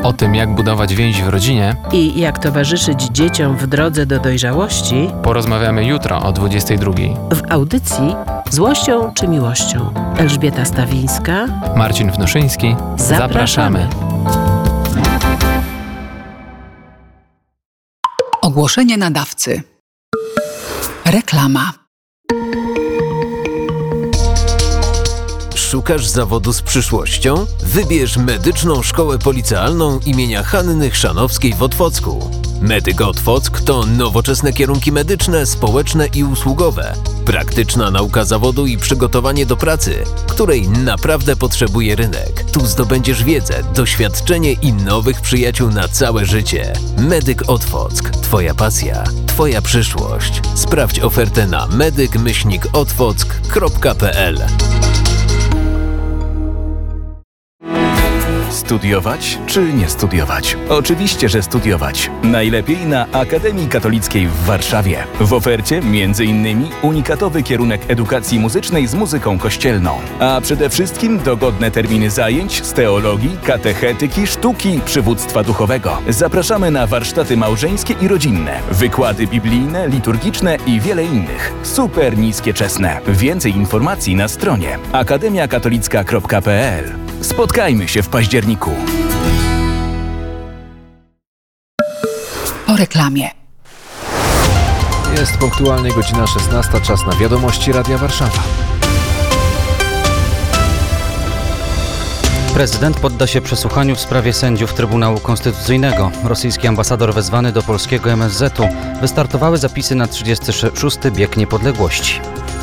O tym, jak budować więź w rodzinie i jak towarzyszyć dzieciom w drodze do dojrzałości, porozmawiamy jutro o 22:00. w audycji Złością czy miłością. Elżbieta Stawińska, Marcin Wnuszyński. Zapraszamy. Ogłoszenie nadawcy. Reklama. Szukasz zawodu z przyszłością? Wybierz Medyczną Szkołę Policealną imienia Hanny Chrzanowskiej w Otwocku. Medyk Otwock to nowoczesne kierunki medyczne, społeczne i usługowe. Praktyczna nauka zawodu i przygotowanie do pracy, której naprawdę potrzebuje rynek. Tu zdobędziesz wiedzę, doświadczenie i nowych przyjaciół na całe życie. Medyk Otwock. Twoja pasja, Twoja przyszłość. Sprawdź ofertę na medyk-otwock.pl. Studiować czy nie studiować? Oczywiście, że studiować. Najlepiej na Akademii Katolickiej w Warszawie. W ofercie m.in. unikatowy kierunek edukacji muzycznej z muzyką kościelną. A przede wszystkim dogodne terminy zajęć z teologii, katechetyki, sztuki, przywództwa duchowego. Zapraszamy na warsztaty małżeńskie i rodzinne, wykłady biblijne, liturgiczne i wiele innych. Super niskie czesne. Więcej informacji na stronie akademiakatolicka.pl. Spotkajmy się w październiku. Po reklamie. Jest punktualnie godzina 16, czas na wiadomości Radia Warszawa. Prezydent podda się przesłuchaniu w sprawie sędziów Trybunału Konstytucyjnego. Rosyjski ambasador wezwany do polskiego MSZ-u. Wystartowały zapisy na 36. bieg niepodległości.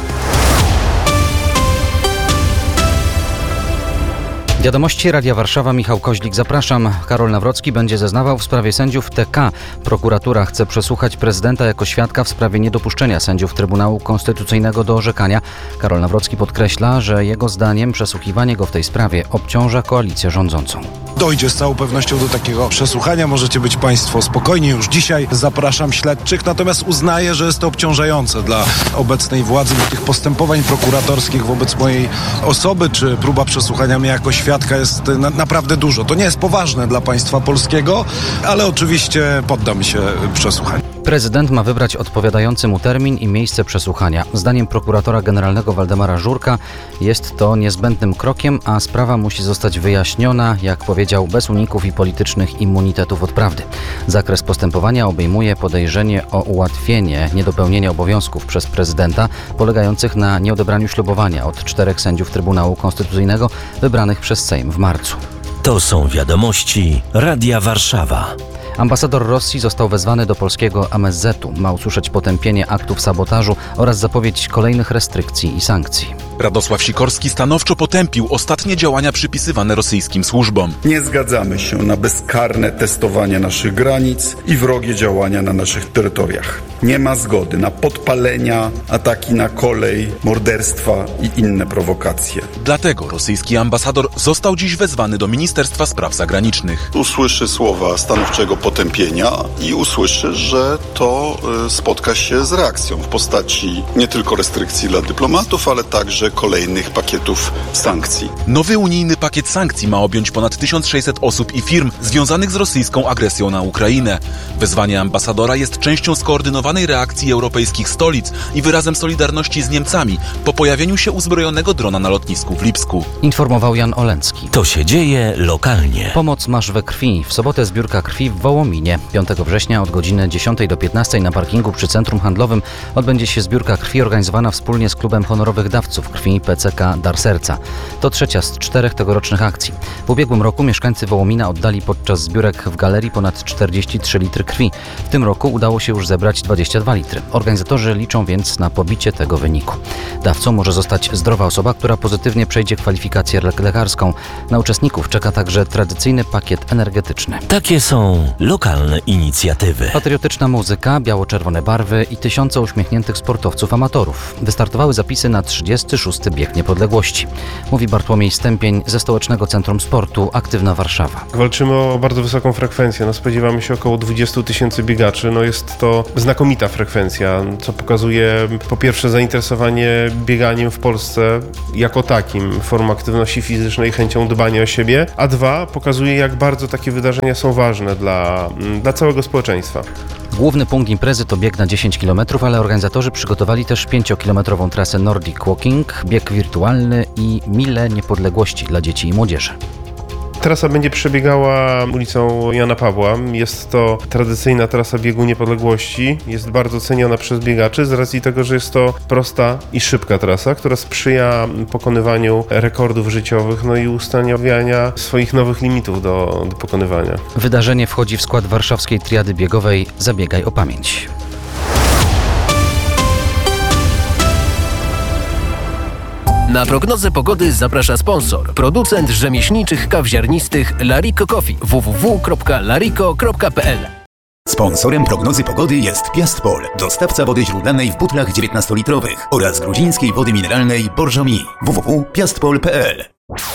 Wiadomości Radia Warszawa, Michał Koźlik, zapraszam. Karol Nawrocki będzie zeznawał w sprawie sędziów TK. Prokuratura chce przesłuchać prezydenta jako świadka w sprawie niedopuszczenia sędziów Trybunału Konstytucyjnego do orzekania. Karol Nawrocki podkreśla, że jego zdaniem przesłuchiwanie go w tej sprawie obciąża koalicję rządzącą. Dojdzie z całą pewnością do takiego przesłuchania. Możecie być Państwo spokojni. Już dzisiaj zapraszam śledczych, natomiast uznaję, że jest to obciążające dla obecnej władzy, bo tych postępowań prokuratorskich wobec mojej osoby, czy próba przesłuchania mnie jako świadka jest naprawdę dużo. To nie jest poważne dla państwa polskiego, ale oczywiście poddam się przesłuchaniu. Prezydent ma wybrać odpowiadający mu termin i miejsce przesłuchania. Zdaniem prokuratora generalnego Waldemara Żurka jest to niezbędnym krokiem, a sprawa musi zostać wyjaśniona, jak powiedział, bez uników i politycznych immunitetów od prawdy. Zakres postępowania obejmuje podejrzenie o ułatwienie niedopełnienia obowiązków przez prezydenta, polegających na nieodebraniu ślubowania od 4 sędziów Trybunału Konstytucyjnego wybranych przez Sejm w marcu. To są wiadomości Radia Warszawa. Ambasador Rosji został wezwany do polskiego MSZ-u. Ma usłyszeć potępienie aktów sabotażu oraz zapowiedź kolejnych restrykcji i sankcji. Radosław Sikorski stanowczo potępił ostatnie działania przypisywane rosyjskim służbom. Nie zgadzamy się na bezkarne testowanie naszych granic i wrogie działania na naszych terytoriach. Nie ma zgody na podpalenia, ataki na kolej, morderstwa i inne prowokacje. Dlatego rosyjski ambasador został dziś wezwany do Ministerstwa Spraw Zagranicznych. Usłyszy słowa stanowczego potępienia i usłyszy, że to spotka się z reakcją w postaci nie tylko restrykcji dla dyplomatów, ale także kolejnych pakietów sankcji. Nowy unijny pakiet sankcji ma objąć ponad 1600 osób i firm związanych z rosyjską agresją na Ukrainę. Wezwanie ambasadora jest częścią skoordynowanej reakcji europejskich stolic i wyrazem solidarności z Niemcami po pojawieniu się uzbrojonego drona na lotnisku w Lipsku. Informował Jan Olencki. To się dzieje lokalnie. Pomoc Masz we krwi. W sobotę zbiórka krwi w Wołominie. 5 września od godziny 10 do 15 na parkingu przy Centrum Handlowym odbędzie się zbiórka krwi organizowana wspólnie z Klubem Honorowych Dawców Krwi PCK Dar Serca. To trzecia z 4 tegorocznych akcji. W ubiegłym roku mieszkańcy Wołomina oddali podczas zbiórek w galerii ponad 43 litry krwi. W tym roku udało się już zebrać 22 litry. Organizatorzy liczą więc na pobicie tego wyniku. Dawcą może zostać zdrowa osoba, która pozytywnie przejdzie kwalifikację lekarską. Na uczestników czeka także tradycyjny pakiet energetyczny. Takie są lokalne inicjatywy. Patriotyczna muzyka, biało-czerwone barwy i tysiące uśmiechniętych sportowców amatorów. Wystartowały zapisy na 36. bieg niepodległości. Mówi Bartłomiej Stępień ze Stołecznego Centrum Sportu Aktywna Warszawa. Walczymy o bardzo wysoką frekwencję. Spodziewamy się około 20 000 biegaczy. Jest to znakomita frekwencja, co pokazuje po pierwsze zainteresowanie bieganiem w Polsce jako takim. takim formą aktywności fizycznej, chęcią dbania o siebie, a 2 pokazuje, jak bardzo takie wydarzenia są ważne dla całego społeczeństwa. Główny punkt imprezy to bieg na 10 km, ale organizatorzy przygotowali też 5-kilometrową trasę Nordic Walking, bieg wirtualny i Mile Niepodległości dla dzieci i młodzieży. Trasa będzie przebiegała ulicą Jana Pawła. Jest to tradycyjna trasa biegu niepodległości. Jest bardzo ceniona przez biegaczy z racji tego, że jest to prosta i szybka trasa, która sprzyja pokonywaniu rekordów życiowych, i ustanawiania swoich nowych limitów do pokonywania. Wydarzenie wchodzi w skład warszawskiej triady biegowej Zabiegaj o pamięć. Na prognozę pogody zaprasza sponsor, producent rzemieślniczych kaw ziarnistych Lariko Coffee www.lariko.pl. Sponsorem prognozy pogody jest Piastpol, dostawca wody źródlanej w butlach 19-litrowych oraz gruzińskiej wody mineralnej Borjomi www.piastpol.pl.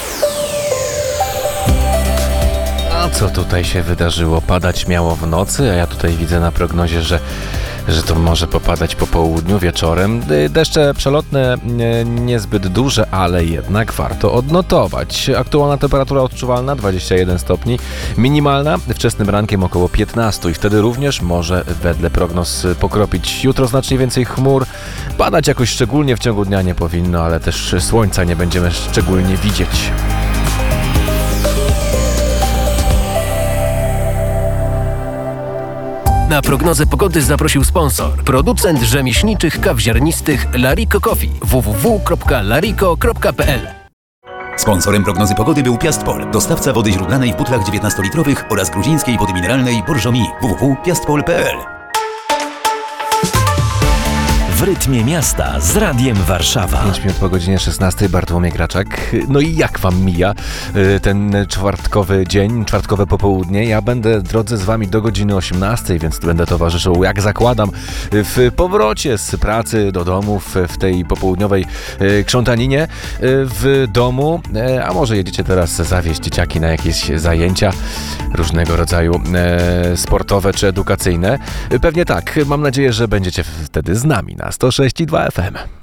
A co tutaj się wydarzyło? Padać miało w nocy, a ja tutaj widzę na prognozie, że to może popadać po południu, wieczorem. Deszcze przelotne niezbyt duże, ale jednak warto odnotować. Aktualna temperatura odczuwalna 21 stopni, minimalna wczesnym rankiem około 15 i wtedy również może wedle prognoz pokropić. Jutro znacznie więcej chmur, padać jakoś szczególnie w ciągu dnia nie powinno, ale też słońca nie będziemy szczególnie widzieć. Na prognozę pogody zaprosił sponsor, producent rzemieślniczych kaw ziarnistych Lariko Coffee www.lariko.pl. Sponsorem prognozy pogody był Piastpol, dostawca wody źródlanej w butlach 19-litrowych oraz gruzińskiej wody mineralnej Borjomi www.piastpol.pl. W rytmie miasta z Radiem Warszawa. 5 minut po godzinie 16, Bartłomiej Graczak. No i jak wam mija ten czwartkowy dzień, czwartkowe popołudnie? Ja będę, drodzy, z wami do godziny 18, więc będę towarzyszył, jak zakładam, w powrocie z pracy do domu, w tej popołudniowej krzątaninie w domu. A może jedziecie teraz zawieźć dzieciaki na jakieś zajęcia różnego rodzaju sportowe czy edukacyjne? Pewnie tak. Mam nadzieję, że będziecie wtedy z nami na 106,2 FM.